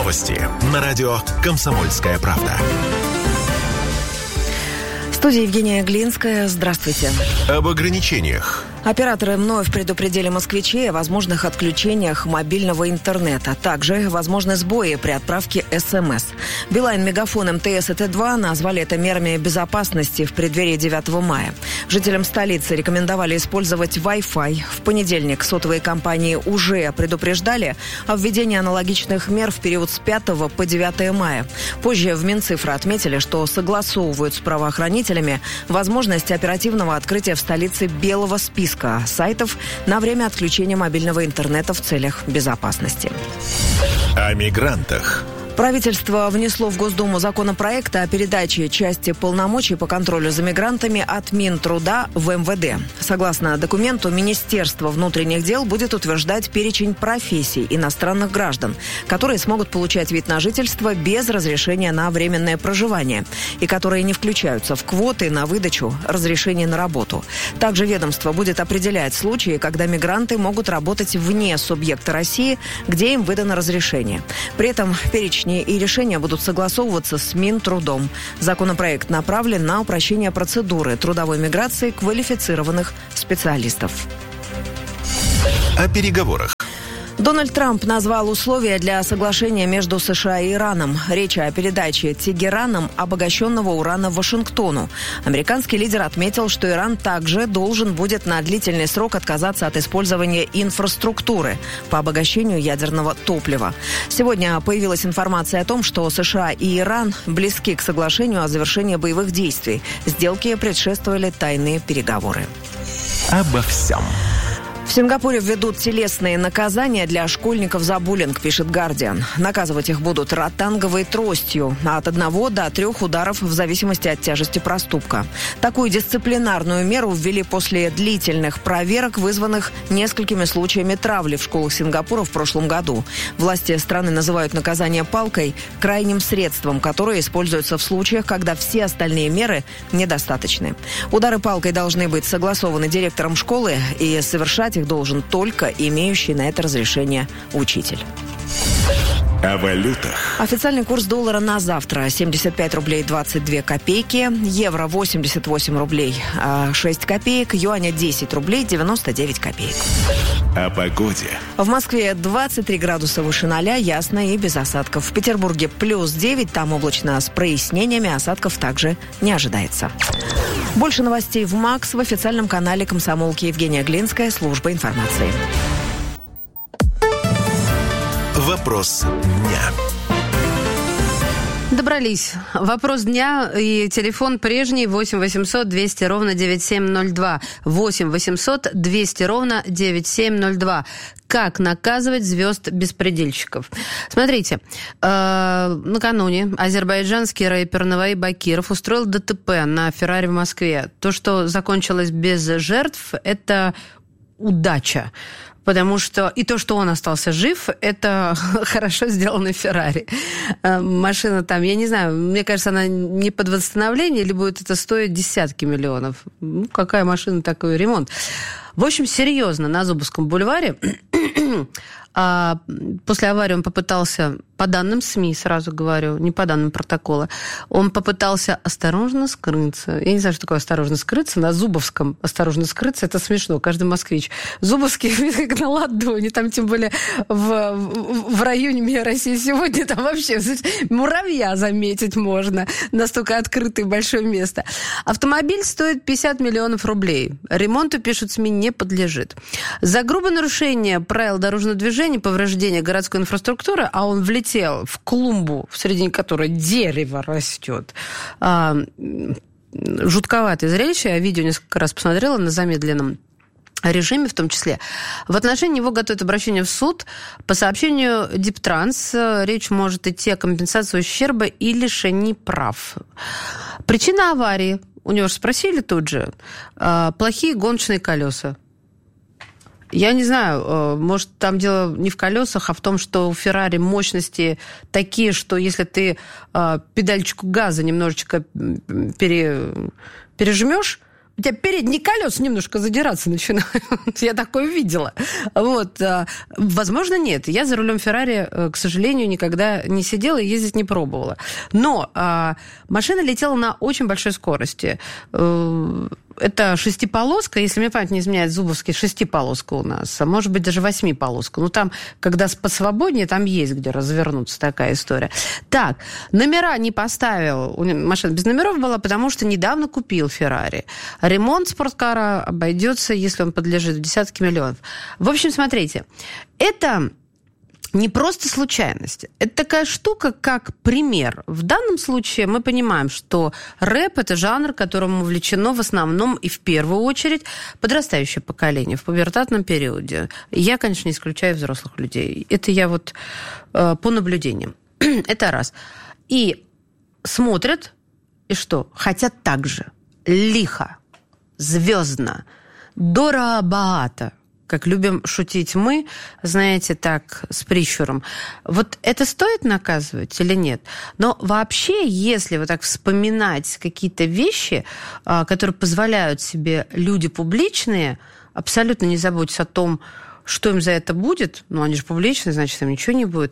Новости на радио «Комсомольская правда». В студии Евгения Глинская. Здравствуйте. Об ограничениях. Операторы вновь предупредили москвичей о возможных отключениях мобильного интернета. Также возможны сбои при отправке СМС. Билайн, Мегафон, МТС и Т2 назвали это мерами безопасности в преддверии 9 мая. Жителям столицы рекомендовали использовать Wi-Fi. В понедельник сотовые компании уже предупреждали о введении аналогичных мер в период с 5 по 9 мая. Позже в Минцифры отметили, что согласовывают с правоохранителями возможность оперативного открытия в столице белого списка сайтов на время отключения мобильного интернета в целях безопасности. О мигрантах. Правительство внесло в Госдуму законопроект о передаче части полномочий по контролю за мигрантами от Минтруда в МВД. Согласно документу, Министерство внутренних дел будет утверждать перечень профессий иностранных граждан, которые смогут получать вид на жительство без разрешения на временное проживание и которые не включаются в квоты на выдачу разрешений на работу. Также ведомство будет определять случаи, когда мигранты могут работать вне субъекта России, где им выдано разрешение. При этом перечень и решения будут согласовываться с Минтрудом. Законопроект направлен на упрощение процедуры трудовой миграции квалифицированных специалистов. О переговорах. Дональд Трамп назвал условия для соглашения между США и Ираном. Речь о передаче Тегераном обогащенного урана Вашингтону. Американский лидер отметил, что Иран также должен будет на длительный срок отказаться от использования инфраструктуры по обогащению ядерного топлива. Сегодня появилась информация о том, что США и Иран близки к соглашению о завершении боевых действий. Сделке предшествовали тайные переговоры. Обо всем. В Сингапуре введут телесные наказания для школьников за буллинг, пишет «Гардиан». Наказывать их будут ротанговой тростью от 1 до 3 ударов в зависимости от тяжести проступка. Такую дисциплинарную меру ввели после длительных проверок, вызванных несколькими случаями травли в школах Сингапура в прошлом году. Власти страны называют наказание палкой крайним средством, которое используется в случаях, когда все остальные меры недостаточны. Удары палкой должны быть согласованы директором школы, и совершать их должен только имеющий на это разрешение учитель. О валютах. Официальный курс доллара на завтра 75 рублей 22 копейки, евро 88 рублей 6 копеек, юаня 10 рублей 99 копеек. О погоде. В Москве 23 градуса выше 0, ясно и без осадков. В Петербурге плюс 9, там облачно с прояснениями, осадков также не ожидается. Больше новостей в МАКС в официальном канале «Комсомолки». Евгения Глинская, служба информации. Вопрос дня. Добрались. Вопрос дня и телефон прежний 8 800 200 ровно 9702. 8 800 200 ровно 9702. Как наказывать звезд-беспредельщиков? Смотрите, накануне азербайджанский рэпер Наваи Бакиров устроил ДТП на Феррари в Москве. То, что закончилось без жертв, это удача. Потому что и то, что он остался жив, это хорошо сделанный Феррари. Машина там, я не знаю, мне кажется, она не под восстановление, или будет это стоить десятки миллионов. Ну, какая машина, такой ремонт. В общем, серьезно, на Зубовском бульваре после аварии он попытался, по данным СМИ, сразу говорю, не по данным протокола, он попытался осторожно скрыться. Я не знаю, что такое осторожно скрыться. На Зубовском осторожно скрыться, это смешно. Каждый москвич. Зубовский как на ладони. Там, тем более, в районе «Мия России сегодня» там вообще муравья заметить можно. Настолько открытое большое место. Автомобиль стоит 50 миллионов рублей. Ремонту, пишут СМИ, не подлежит. За грубое нарушение правил дорожного движения, повреждение городской инфраструктуры, а он влетел в клумбу, в середине которой дерево растет. Жутковатое зрелище. Я видео несколько раз посмотрела на замедленном режиме в том числе. В отношении него готовят обращение в суд. По сообщению Диптранс, речь может идти о компенсации ущерба и лишении прав. Причина аварии, у него же спросили тут же, плохие гоночные колеса. Я не знаю, может, там дело не в колесах, а в том, что у Феррари мощности такие, что если ты педальчику газа немножечко пережмешь, у тебя передние колеса немножко задираться начинают. Я такое видела. Вот. Возможно, нет. Я за рулем Феррари, к сожалению, никогда не сидела и ездить не пробовала. Но машина летела на очень большой скорости. Это 6-полоска, если мне память не изменяет, Зубовский 6-полоска у нас, а может быть даже 8-полоска. Ну, там, когда посвободнее, там есть где развернуться, такая история. Так, номера не поставил, машина без номеров была, потому что недавно купил Феррари. Ремонт спорткара обойдется, если он подлежит, в десятки миллионов. В общем, смотрите, это не просто случайность. Это такая штука, как пример. В данном случае мы понимаем, что рэп – это жанр, которому увлечено в основном и в первую очередь подрастающее поколение в пубертатном периоде. Я, конечно, не исключаю взрослых людей. Это я вот по наблюдениям. Это раз. И смотрят, и что? Хотят так же. Лихо, звездно, дорого-богато. Как любим шутить мы, знаете, так, с прищуром. Вот это стоит наказывать или нет? Но вообще, если вот так вспоминать какие-то вещи, которые позволяют себе люди публичные, абсолютно не заботясь о том, что им за это будет, ну, они же публичные, значит, им ничего не будет,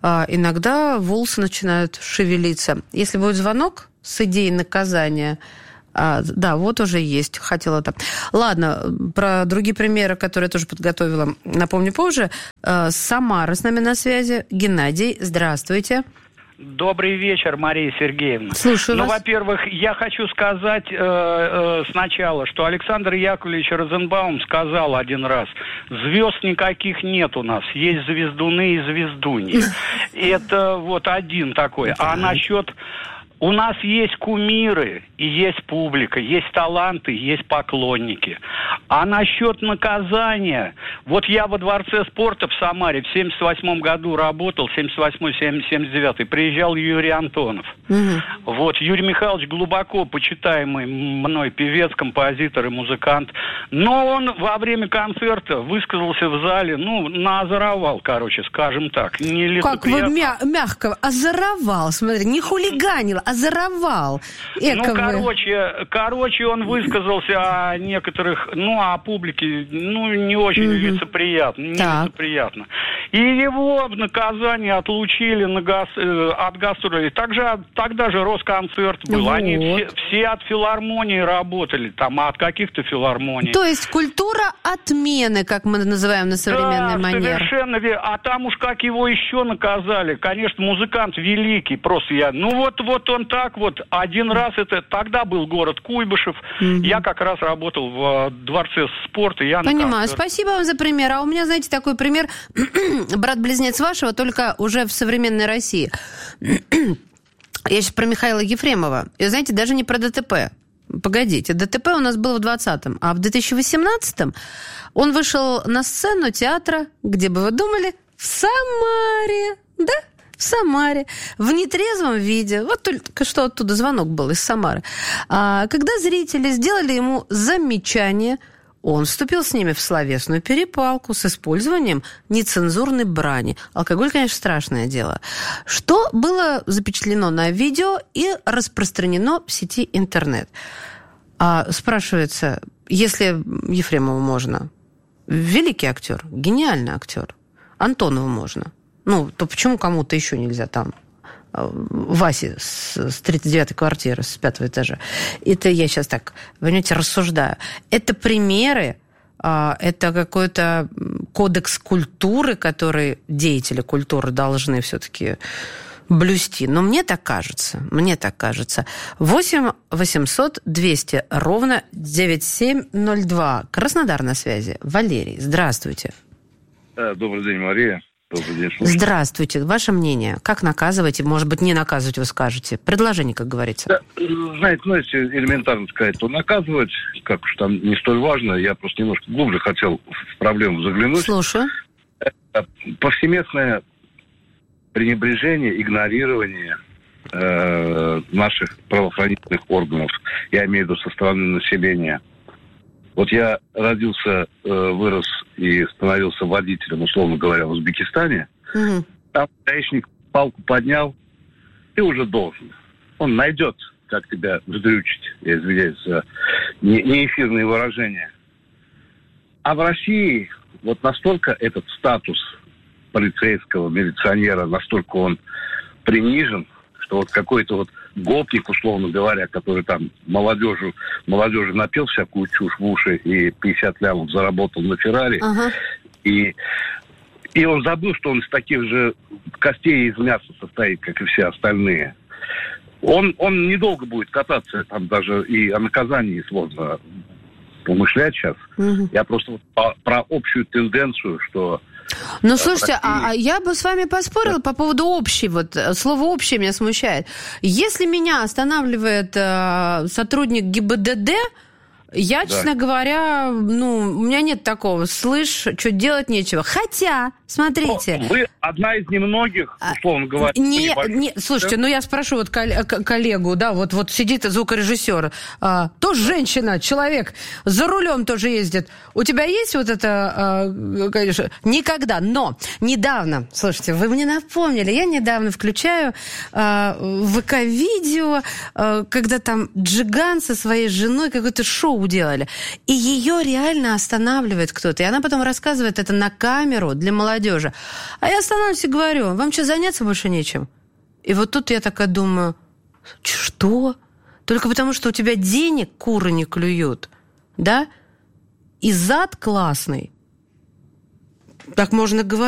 иногда волосы начинают шевелиться. Если будет звонок с идеей наказания, да, вот уже есть. Хотела там. Ладно, про другие примеры, которые я тоже подготовила, напомню позже. Самара с нами на связи. Геннадий, здравствуйте. Добрый вечер, Мария Сергеевна. Слушаю вас. Во-первых, я хочу сказать сначала, что Александр Яковлевич Розенбаум сказал один раз: звезд никаких нет у нас, есть звездуны и звездуньи. Это вот один такой. А насчет... У нас есть кумиры, и есть публика, есть таланты, есть поклонники. А насчет наказания... Вот я во Дворце спорта в Самаре в 78 году работал, 78-79, приезжал Юрий Антонов. Угу. Вот, Юрий Михайлович глубоко почитаемый мной певец, композитор и музыкант. Но он во время концерта высказался в зале, наозоровал, скажем так. Как вы мягко озоровал, смотри, не хулиганил, озоровал. Короче, он высказался о некоторых, о публике, не очень лицеприятно. И его в наказание отлучили от гастролей. Тогда же Росконцерт был. Вот. Они все от филармонии работали, от каких-то филармоний. То есть культура отмены, как мы называем на современный манер. Да, совершенно верно. А там уж как его еще наказали. Конечно, музыкант великий. Просто вот он так вот. Один раз тогда был город Куйбышев. Угу. Я как раз работал в Дворце спорта. Понимаю. Спасибо вам за пример. А у меня, знаете, такой пример. Брат-близнец вашего, только уже в современной России. Я сейчас про Михаила Ефремова. И, знаете, даже не про ДТП. Погодите, ДТП у нас было в 2020-м, а в 2018-м он вышел на сцену театра, где бы вы думали, в Самаре, да? В Самаре, в нетрезвом виде. Вот только что оттуда звонок был из Самары. Когда зрители сделали ему замечание, он вступил с ними в словесную перепалку с использованием нецензурной брани. Алкоголь, конечно, страшное дело. Что было запечатлено на видео и распространено в сети интернет. Спрашивается, если Ефремову можно, великий актер, гениальный актер, Антонову можно, то почему кому-то еще нельзя там? Васе с 39-й квартиры, с 5-го этажа. Это я сейчас так, понимаете, рассуждаю. Это примеры, это какой-то кодекс культуры, который деятели культуры должны все-таки блюсти. Но мне так кажется. 8 800 200 ровно 9702. Краснодар на связи. Валерий, здравствуйте. Добрый день, Мария. Здравствуйте. Ваше мнение? Как наказывать? Может быть, не наказывать, вы скажете? Предложение, как говорится. Да, знаете, элементарно сказать, то наказывать, как уж там не столь важно. Я просто немножко глубже хотел в проблему заглянуть. Слушаю. Повсеместное пренебрежение, игнорирование наших правоохранительных органов, я имею в виду со стороны населения. Вот я родился, вырос и становился водителем, условно говоря, в Узбекистане. Угу. Там гаишник палку поднял, ты уже должен. Он найдет, как тебя вздрючить, я извиняюсь за не эфирные выражения. А в России вот настолько этот статус полицейского, милиционера, настолько он принижен, что вот какой-то вот гопник, условно говоря, который там молодежи напел всякую чушь в уши и 50 лямов заработал на Феррари, и он забыл, что он из таких же костей и из мяса состоит, как и все остальные. Он недолго будет кататься, там даже и о наказании сложно помышлять сейчас. Я просто про общую тенденцию, что... Ну, слушайте, а я бы с вами поспорила по поводу общей. Вот слово «общее» меня смущает. Если меня останавливает сотрудник ГИБДД, я, честно говоря, у меня нет такого. Слышь, что делать нечего. Хотя, смотрите... Вы одна из немногих, условно говоря... Слушайте, я спрошу вот коллегу, да, вот сидит звукорежиссер, тоже женщина, человек, за рулем тоже ездит. У тебя есть вот это... конечно, никогда, но недавно, слушайте, вы мне напомнили, я недавно включаю ВК-видео, когда там Джиган со своей женой какое-то шоу делали. И ее реально останавливает кто-то. И она потом рассказывает это на камеру для молодежи. А я останавливаюсь и говорю, вам что, заняться больше нечем? И вот тут я такая думаю, что? Только потому, что у тебя денег куры не клюют, да? И зад классный. Так можно говорить.